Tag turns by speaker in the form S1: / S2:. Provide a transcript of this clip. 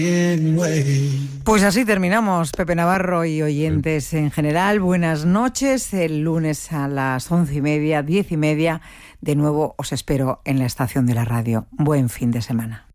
S1: Pues así terminamos, Pepe Navarro y oyentes en general. Buenas noches. El lunes a las 11:30, 10:30, de nuevo os espero en la estación de la radio. Buen fin de semana.